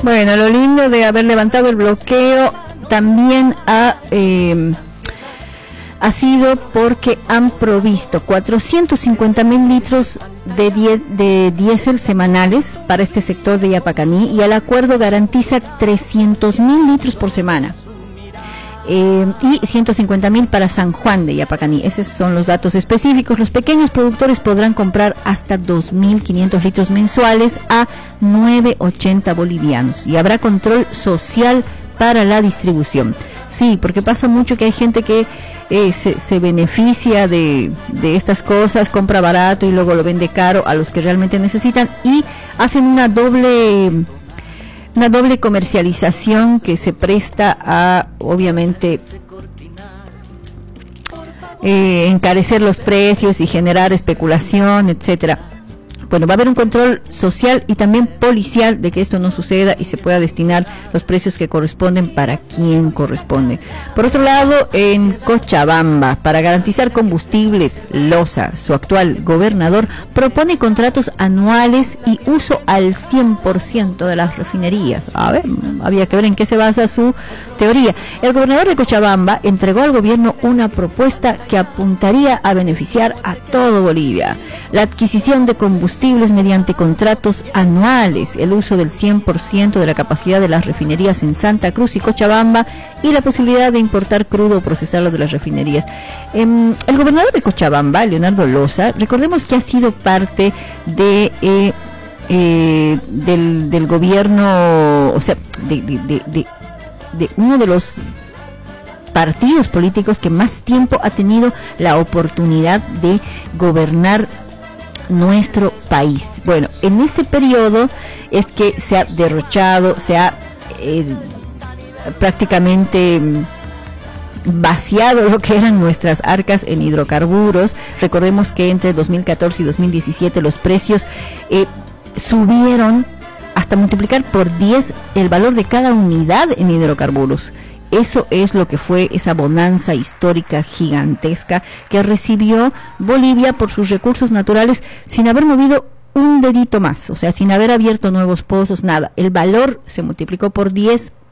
Bueno, lo lindo de haber levantado el bloqueo también ha sido porque han provisto 450.000 litros de diésel semanales para este sector de Yapacaní, y el acuerdo garantiza 300.000 litros por semana. Y 150.000 para San Juan de Yapacaní. Esos son los datos específicos. Los pequeños productores podrán comprar hasta 2.500 litros mensuales a 9.80 bolivianos, y habrá control social para la distribución. Sí, porque pasa mucho que hay gente que se beneficia de estas cosas, compra barato y luego lo vende caro a los que realmente necesitan, y hacen una doble comercialización que se presta a, obviamente, encarecer los precios y generar especulación, etcétera. Bueno, va a haber un control social y también policial de que esto no suceda y se pueda destinar los precios que corresponden para quien corresponde. Por otro lado, en Cochabamba, para garantizar combustibles, Loza, su actual gobernador, propone contratos anuales y uso al 100% de las refinerías. A ver, había que ver en qué se basa su teoría. El gobernador de Cochabamba entregó al gobierno una propuesta que apuntaría a beneficiar a todo Bolivia: la adquisición de combustibles mediante contratos anuales, el uso del 100% de la capacidad de las refinerías en Santa Cruz y Cochabamba, y la posibilidad de importar crudo o procesarlo de las refinerías. El gobernador de Cochabamba, Leonardo Loza, recordemos que ha sido parte de del gobierno, o sea, de uno de los partidos políticos que más tiempo ha tenido la oportunidad de gobernar nuestro país. Bueno, en ese periodo es que se ha derrochado, se ha prácticamente vaciado lo que eran nuestras arcas en hidrocarburos. Recordemos que entre 2014 y 2017 los precios subieron hasta multiplicar por 10 el valor de cada unidad en hidrocarburos. Eso es lo que fue esa bonanza histórica gigantesca que recibió Bolivia por sus recursos naturales, sin haber movido un dedito más, o sea, sin haber abierto nuevos pozos, nada. El valor se multiplicó por 10